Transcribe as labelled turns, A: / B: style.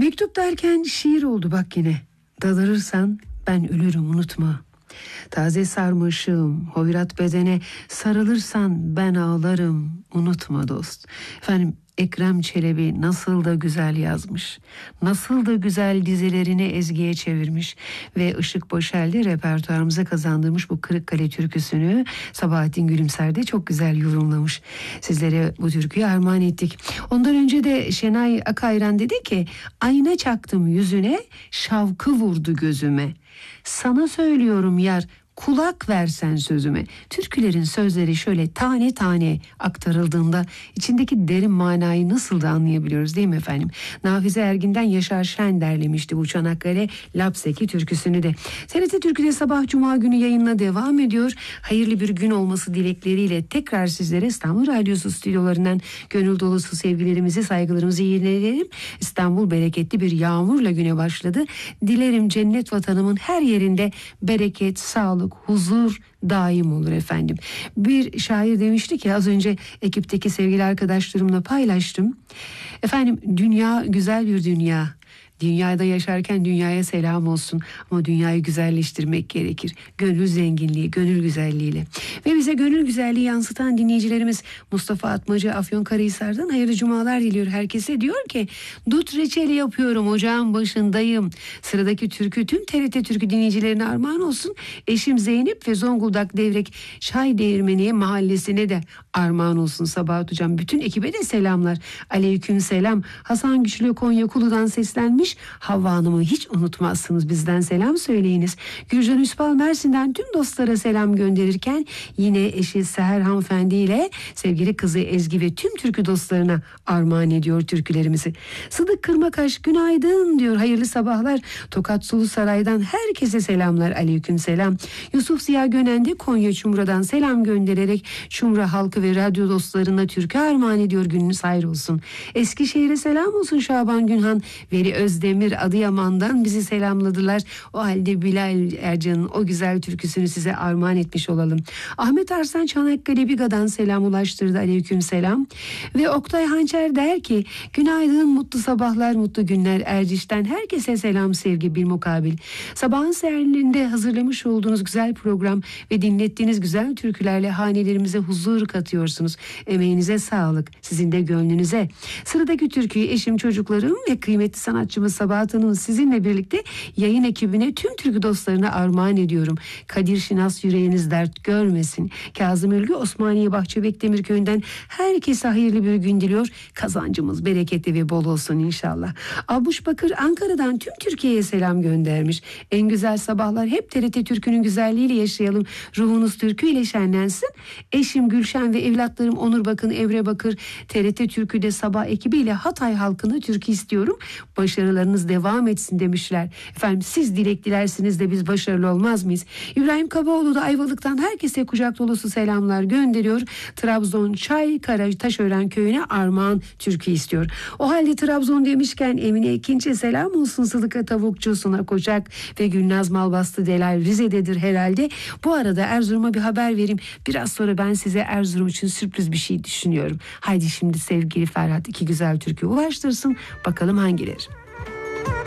A: Mektup derken şiir oldu bak yine. Dalarırsan ben ölürüm unutma. Taze sarmışım hoyrat bedene, sarılırsan ben ağlarım unutma dost. Efendim, Ekrem Çelebi nasıl da güzel yazmış. Nasıl da güzel dizelerini ezgiye çevirmiş. Ve Işık Boşel'de repertuarımıza kazandırmış bu Kırıkkale türküsünü Sabahattin Gülümser de çok güzel yorumlamış. Sizlere bu türküyü armağan ettik. Ondan önce de Şenay Akayran dedi ki, ayna çaktım yüzüne, şavkı vurdu gözüme. Sana söylüyorum yar, kulak versen sözüme. Türkülerin sözleri şöyle tane tane aktarıldığında içindeki derin manayı nasıl da anlayabiliyoruz değil mi efendim? Nafize Ergin'den Yaşar Şen derlemişti bu Çanakkale Lapseki türküsünü de. TRT Türkü'de sabah Cuma günü yayınına devam ediyor. Hayırlı bir gün olması dilekleriyle tekrar sizlere İstanbul Radyosu stüdyolarından gönül dolusu sevgilerimizi, saygılarımızı yineleyelim. İstanbul bereketli bir yağmurla güne başladı. Dilerim cennet vatanımın her yerinde bereket, sağlık, huzur daim olur efendim. Bir şair demişti ki, az önce ekipteki sevgili arkadaşlarımla paylaştım. Efendim, dünya güzel bir dünya. Dünyada yaşarken dünyaya selam olsun. Ama dünyayı güzelleştirmek gerekir. Gönül zenginliği, gönül güzelliğiyle. Ve bize gönül güzelliği yansıtan dinleyicilerimiz Mustafa Atmacı Afyonkarahisar'dan hayırlı cumalar diliyor herkese. Diyor ki, dut reçeli yapıyorum, ocağın başındayım. Sıradaki türkü tüm TRT Türkü dinleyicilerine armağan olsun. Eşim Zeynep ve Zonguldak Devrek Çay Değirmeni mahallesine de armağan olsun. Sabahat Hocam, bütün ekibe de selamlar. Aleyküm selam. Hasan Güçlü Konya Kulu'dan seslenmiş. Havva Hanım'ı hiç unutmazsınız, bizden selam söyleyiniz. Gürcan Üspal Mersin'den tüm dostlara selam gönderirken yine eşi Seher hanımefendi ile sevgili kızı Ezgi ve tüm türkü dostlarına armağan ediyor türkülerimizi. Sıdık Kırmakaş günaydın diyor, hayırlı sabahlar. Tokat Sulu Saray'dan herkese selamlar, aleyküm selam. Yusuf Ziya Gönen de Konya Çumra'dan selam göndererek Çumra halkı ve radyo dostlarına türkü armağan ediyor, gününüz hayır olsun. Eskişehir'e selam olsun Şaban Günhan, Veli Özdemir Adıyaman'dan bizi selamladılar. O halde Bilal Ercan'ın o güzel türküsünü size armağan etmiş olalım. Ahmet Arslan Çanakkale Biga'dan selam ulaştırdı, aleyküm selam. Ve Oktay Hançer der ki, günaydın, mutlu sabahlar, mutlu günler Erciş'ten herkese selam, sevgi bir mukabil. Sabahın seherlerinde hazırlamış olduğunuz güzel program ve dinlettiğiniz güzel türkülerle hanelerimize huzur katıyorsunuz. Emeğinize sağlık, sizin de gönlünüze. Sıradaki türküyü eşim, çocuklarım ve kıymetli sanatçımız Sabahat Hanım sizinle birlikte yayın ekibine, tüm türkü dostlarına armağan ediyorum. Kadir Şinas yüreğiniz dert görmesin. Kazım Ülgü Osmaniye Bahçebek Demirköy'ünden herkese hayırlı bir gün diliyor. Kazancımız bereketli ve bol olsun inşallah. Abuş Bakır Ankara'dan tüm Türkiye'ye selam göndermiş. En güzel sabahlar hep TRT Türkü'nün güzelliğiyle yaşayalım. Ruhunuz türküyle şenlensin. Eşim Gülşen ve evlatlarım Onur Bakın, Evre Bakır, TRT Türkü'de sabah ekibiyle Hatay halkına türkü istiyorum. Başarılarınız devam etsin demişler. Efendim, siz dilek dilersiniz de biz başarılı olmaz mıyız? İbrahim Kabaoğlu da Ayvalık'tan herkese kucak dolusu selamlar gönderiyor. Trabzon Çaykara Taşören köyüne armağan türkü istiyor. O halde Trabzon demişken Emine Ekinç'e selam olsun. Sıdıka Tavukçu, Suna Koçak ve Gülnaz Malbastı Delal Rize'dedir herhalde. Bu arada Erzurum'a bir haber vereyim. Biraz sonra ben size Erzurum için sürpriz bir şey düşünüyorum. Haydi şimdi sevgili Ferhat iki güzel türkü ulaştırsın. Bakalım hangileri?